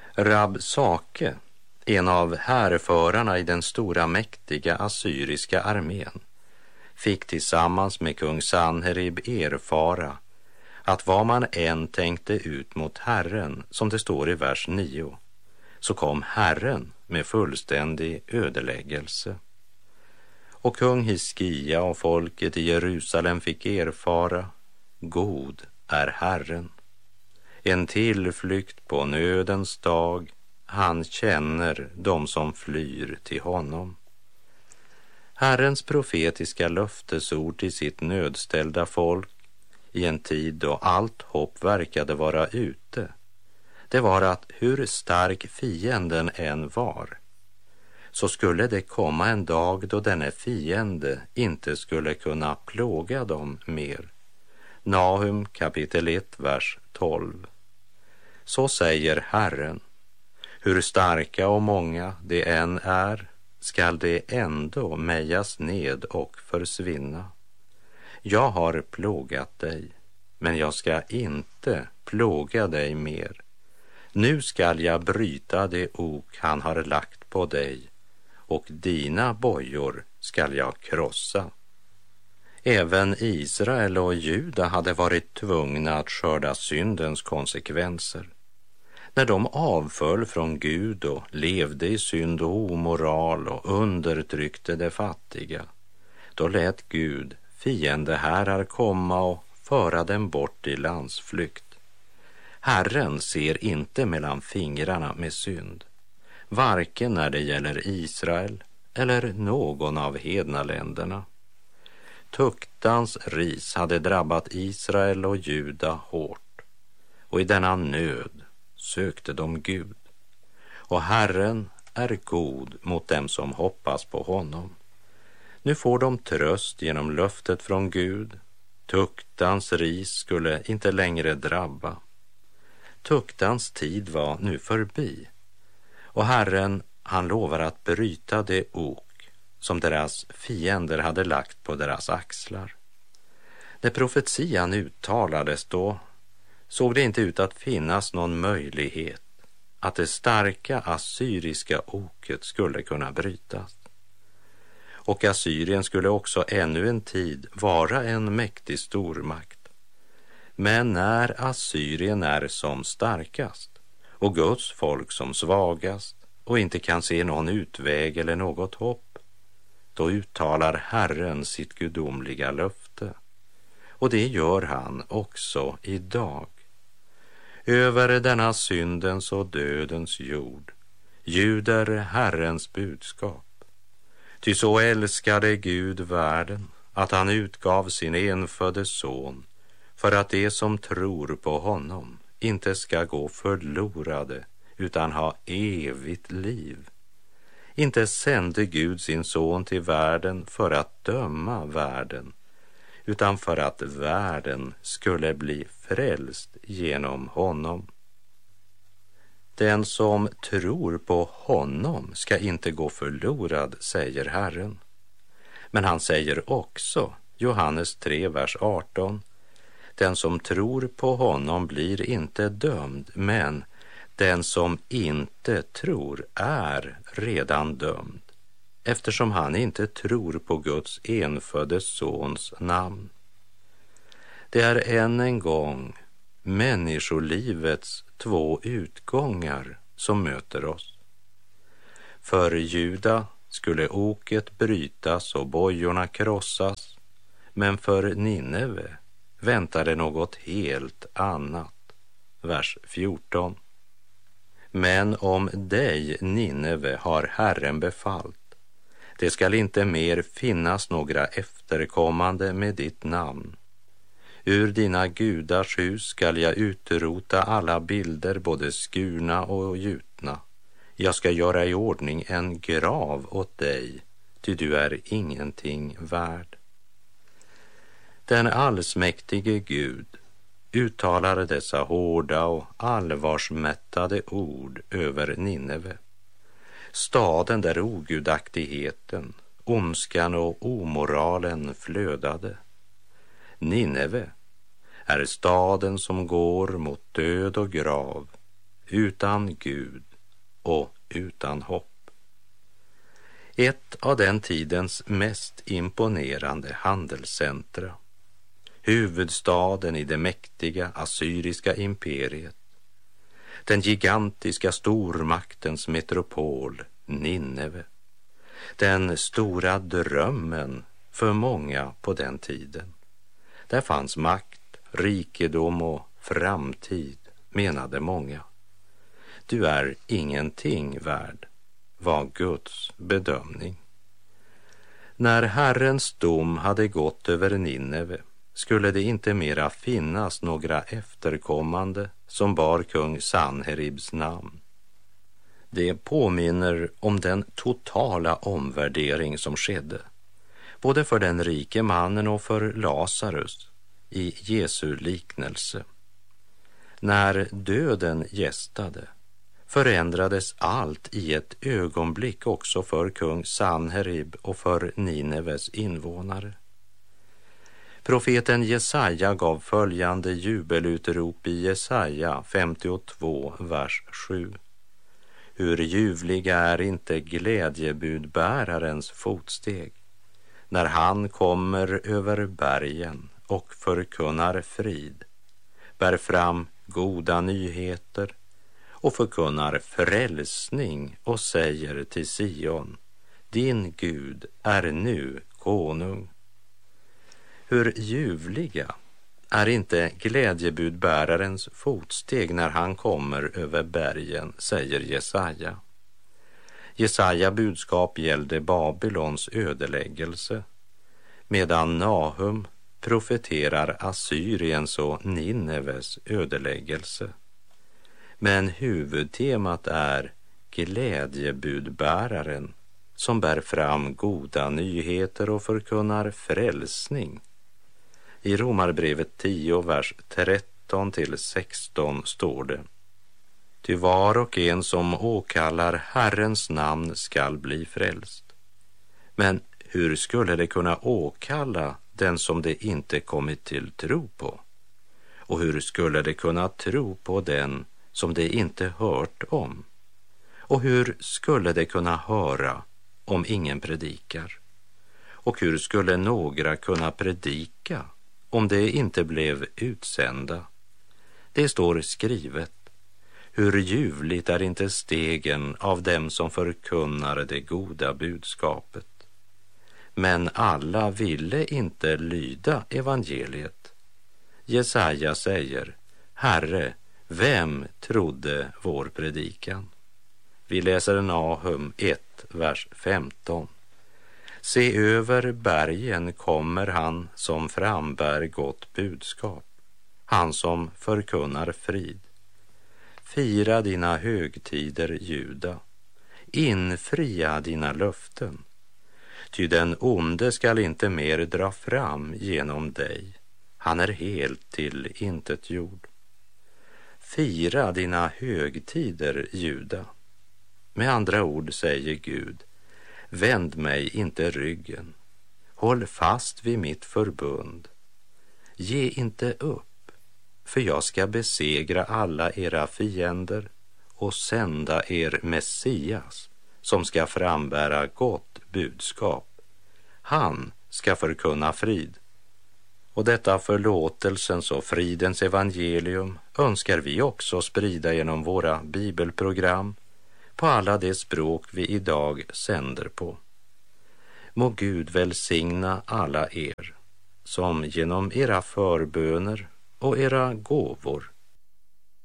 Rabsake, en av härförarna i den stora mäktiga assyriska armén, fick tillsammans med kung Sanherib erfara att vad man än tänkte ut mot Herren, som det står i vers 9, så kom Herren med fullständig ödeläggelse. Och kung Hiskia och folket i Jerusalem fick erfara: god är Herren, en tillflykt på nödens dag, han känner dem som flyr till honom. Herrens profetiska löftesord till sitt nödställda folk i en tid då allt hopp verkade vara ute, det var att hur stark fienden än var, så skulle det komma en dag då denne fiende inte skulle kunna plåga dem mer. Nahum kapitel 1, vers 12. Så säger Herren: hur starka och många det än är, skall det ändå mejas ned och försvinna. Jag har plågat dig, men jag ska inte plåga dig mer. Nu skall jag bryta det ok han har lagt på dig, och dina bojor skall jag krossa. Även Israel och Juda hade varit tvungna att skörda syndens konsekvenser. När de avföll från Gud och levde i synd och omoral och undertryckte de fattiga, då lät Gud fiendeherrar komma och föra dem bort i landsflykt. Herren ser inte mellan fingrarna med synd, varken när det gäller Israel eller någon av hednaländerna. Tuktans ris hade drabbat Israel och Juda hårt, och i denna nöd sökte de Gud. Och Herren är god mot dem som hoppas på honom. Nu får de tröst genom löftet från Gud. Tuktans ris skulle inte längre drabba. Tuktans tid var nu förbi, och Herren, han lovar att bryta det ok som deras fiender hade lagt på deras axlar. När profetian uttalades då, såg det inte ut att finnas någon möjlighet att det starka assyriska oket skulle kunna brytas. Och Assyrien skulle också ännu en tid vara en mäktig stormakt. Men när Assyrien är som starkast och Guds folk som svagast och inte kan se någon utväg eller något hopp, då uttalar Herren sitt gudomliga löfte. Och det gör han också idag. Över denna syndens och dödens jord ljuder Herrens budskap. Ty så älskade Gud världen att han utgav sin enfödde son, för att de som tror på honom inte ska gå förlorade utan ha evigt liv. Inte sände Gud sin son till världen för att döma världen, utan för att världen skulle bli frälst genom honom. Den som tror på honom ska inte gå förlorad, säger Herren. Men han säger också, Johannes 3, vers 18, den som tror på honom blir inte dömd, men den som inte tror är redan dömd, eftersom han inte tror på Guds enfödde sons namn. Det är än en gång människolivets två utgångar som möter oss. För Juda skulle oket brytas och bojorna krossas, men för Nineve väntade något helt annat. Vers 14. Men om dig, Nineve, har Herren befallt, det skall inte mer finnas några efterkommande med ditt namn. Ur dina gudars hus skall jag utrota alla bilder, både skurna och gjutna. Jag ska göra i ordning en grav åt dig, ty du är ingenting värd. Den allsmäktige Gud uttalar dessa hårda och allvarsmättade ord över Nineve, staden där ogudaktigheten, ondskan och omoralen flödade. Nineve är staden som går mot död och grav, utan Gud och utan hopp. Ett av den tidens mest imponerande handelscentra, huvudstaden i det mäktiga assyriska imperiet, den gigantiska stormaktens metropol Nineve, den stora drömmen för många på den tiden. Där fanns makt, rikedom och framtid, menade många. Du är ingenting värd, var Guds bedömning. När Herrens dom hade gått över Nineve skulle det inte mera finnas några efterkommande som bar kung Sanheribs namn. Det påminner om den totala omvärdering som skedde, både för den rike mannen och för Lazarus i Jesu liknelse. När döden gästade förändrades allt i ett ögonblick också för kung Sanherib och för Nineves invånare. Profeten Jesaja gav följande jubelutrop i Jesaja 52, vers 7. Hur ljuvliga är inte glädjebudbärarens fotsteg när han kommer över bergen och förkunnar frid, bär fram goda nyheter och förkunnar frälsning och säger till Sion, din Gud är nu konung. Hur ljuvliga är inte glädjebudbärarens fotsteg när han kommer över bergen, säger Jesaja. Jesaja budskap gällde Babylons ödeläggelse, medan Nahum profeterar Assyriens och Nineves ödeläggelse. Men huvudtemat är glädjebudbäraren som bär fram goda nyheter och förkunnar frälsning. I Romarbrevet 10, vers 13-16 står det: Ty var och en som åkallar Herrens namn skall bli frälst. Men hur skulle det kunna åkalla den som det inte kommit till tro på? Och hur skulle det kunna tro på den som det inte hört om? Och hur skulle det kunna höra om ingen predikar? Och hur skulle några kunna predika om det inte blev utsända? Det står skrivet: hur ljuvligt är inte stegen av dem som förkunnar det goda budskapet. Men alla ville inte lyda evangeliet. Jesaja säger: Herre, vem trodde vår predikan? Vi läser Nahum 1, vers 15. Se, över bergen kommer han som frambär gott budskap, han som förkunnar frid. Fira dina högtider, Juda, infria dina löften, ty den onde skall inte mer dra fram genom dig, han är helt till intet jord. Fira dina högtider, Juda. Med andra ord säger Gud: vänd mig inte ryggen, håll fast vid mitt förbund, ge inte upp, för jag ska besegra alla era fiender och sända er Messias som ska frambära gott budskap. Han ska förkunna frid. Och detta förlåtelsens och fridens evangelium önskar vi också sprida genom våra bibelprogram på alla de språk vi idag sänder på. Må Gud välsigna alla er som genom era förböner och era gåvor